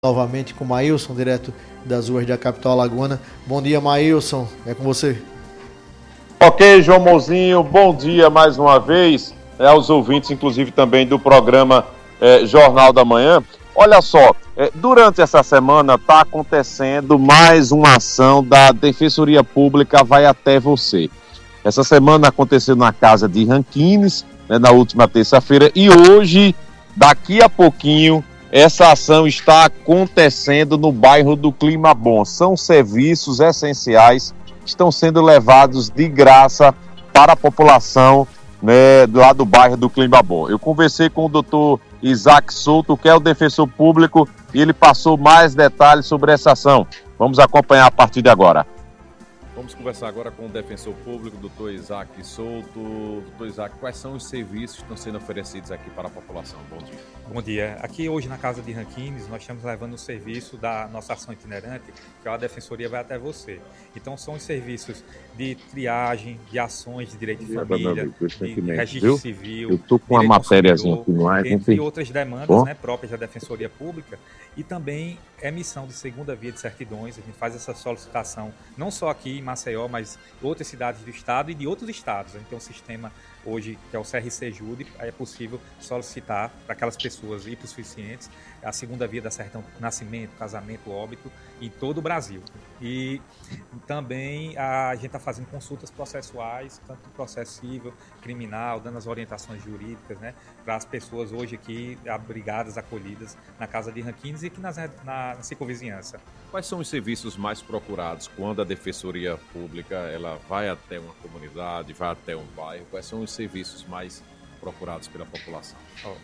Novamente com o Maílson, direto das ruas da capital alagoana. Bom dia, Maílson, é com você. Ok, João Mozinho, bom dia mais uma vez, aos ouvintes, inclusive também do programa Jornal da Manhã. Olha só, durante essa semana está acontecendo mais uma ação da Defensoria Pública Vai Até Você. Essa semana aconteceu na casa de Rankines, na última terça-feira, e hoje, daqui a pouquinho, essa ação está acontecendo no bairro do Clima Bom. São serviços essenciais que estão sendo levados de graça para a população, né, lá do bairro do Clima Bom. Eu conversei com o doutor Isaac Souto, que é o defensor público, e ele passou mais detalhes sobre essa ação. Vamos acompanhar a partir de agora. Vamos conversar agora com o defensor público, doutor Isaac Souto. Doutor Isaac, quais são os serviços que estão sendo oferecidos aqui para a população? Bom dia. Bom dia. Aqui hoje na Casa de Rankines nós estamos levando o serviço da nossa ação itinerante, que é a Defensoria Vai Até Você. Então são os serviços de triagem, de ações de direito de família, de registro civil. Eu estou com uma matériazinha aqui no ar. Entre outras demandas, né, próprias da Defensoria Pública, e também emissão de segunda via de certidões. A gente faz essa solicitação não só aqui em Maceió, mas em outras cidades do estado e de outros estados. A gente tem um sistema hoje, que é o CRC Jude, é possível solicitar para aquelas pessoas hipossuficientes a segunda via da certidão de nascimento, casamento, óbito, em todo o Brasil. E também a gente está fazendo consultas processuais, tanto no processo civil, criminal, dando as orientações jurídicas, né, para as pessoas hoje aqui abrigadas, acolhidas na Casa de Rankines e aqui na circunvizinhança. Quais são os serviços mais procurados quando a Defensoria Pública ela vai até uma comunidade, vai até um bairro? Quais são os serviços mais procurados pela população?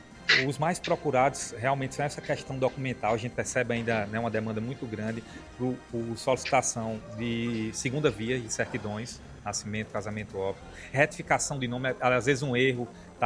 Os mais procurados realmente são essa questão documental. A gente percebe ainda, né, uma demanda muito grande por solicitação de segunda via de certidões, nascimento, casamento, óbito, retificação de nome, às vezes um erro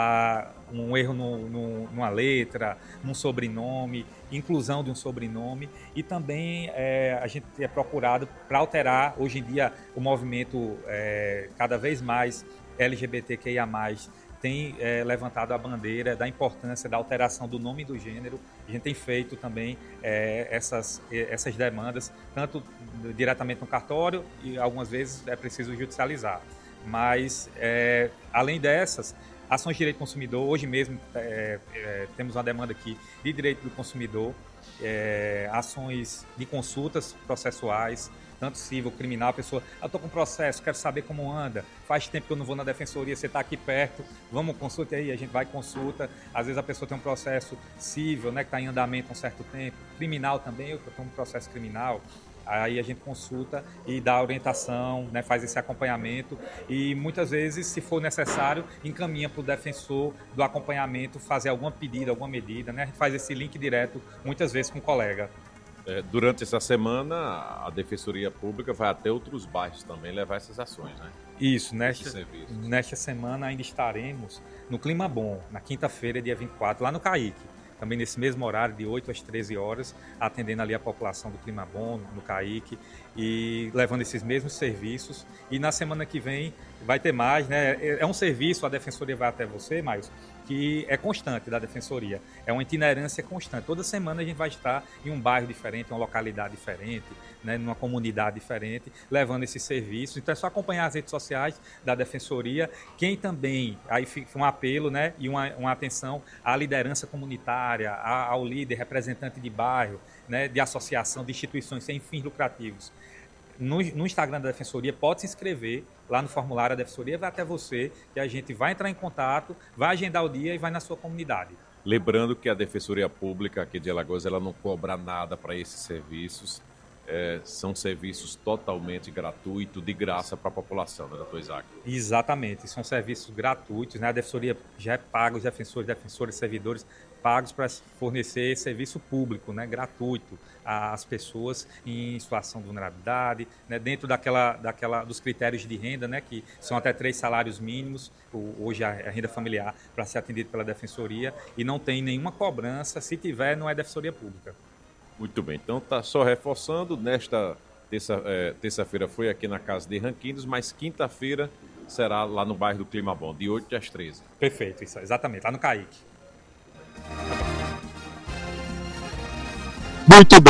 numa letra, num sobrenome, inclusão de um sobrenome, e também a gente é procurado para alterar, hoje em dia, o movimento cada vez mais LGBTQIA+, tem levantado a bandeira da importância da alteração do nome e do gênero. A gente tem feito também essas demandas, tanto diretamente no cartório e algumas vezes é preciso judicializar. Mas, além dessas, ações de direito do consumidor, hoje mesmo temos uma demanda aqui de direito do consumidor, ações de consultas processuais, tanto civil, criminal, a pessoa, eu estou com processo, quero saber como anda, faz tempo que eu não vou na defensoria, você está aqui perto, vamos, consulta aí, a gente vai consulta, às vezes a pessoa tem um processo civil, né, que está em andamento há um certo tempo, criminal também, eu tenho um processo criminal, aí a gente consulta e dá orientação, né, faz esse acompanhamento e muitas vezes, se for necessário, encaminha para o defensor do acompanhamento fazer alguma pedida, alguma medida, né, a gente faz esse link direto, muitas vezes com o colega. Durante essa semana, a Defensoria Pública vai até outros bairros também levar essas ações, né? Isso, nesta semana ainda estaremos no Clima Bom, na quinta-feira, dia 24, lá no CAIC. Também nesse mesmo horário, de 8 às 13 horas, atendendo ali a população do Clima Bom, no CAIC, e levando esses mesmos serviços. E na semana que vem vai ter mais, né? É um serviço, a Defensoria Vai Até Você, mas que é constante da Defensoria. É uma itinerância constante. Toda semana a gente vai estar em um bairro diferente, em uma localidade diferente, né, numa comunidade diferente, levando esses serviços. Então é só acompanhar as redes sociais da Defensoria. Quem também, aí fica um apelo, né, e uma atenção à liderança comunitária, ao líder, representante de bairro, né, de associação, de instituições sem fins lucrativos. No Instagram da Defensoria, pode se inscrever lá no formulário. A Defensoria vai até você, que a gente vai entrar em contato, vai agendar o dia e vai na sua comunidade. Lembrando que a Defensoria Pública aqui de Alagoas, ela não cobra nada para esses serviços. São serviços totalmente gratuitos, de graça para a população, né, doutor Isaac? Exatamente, são serviços gratuitos, né? A Defensoria já é paga, os defensores, servidores pagos para fornecer serviço público, né, gratuito às pessoas em situação de vulnerabilidade, né, dentro dos critérios de renda, né, que são até 3 salários mínimos, hoje a renda familiar, para ser atendido pela Defensoria, e não tem nenhuma cobrança, se tiver, não é Defensoria Pública. Muito bem, então tá só reforçando, nesta terça-feira foi aqui na Casa de Rankines, mas quinta-feira será lá no bairro do Clima Bom, de 8 às 13. Perfeito, isso, exatamente, lá no CAIC. Muito bem.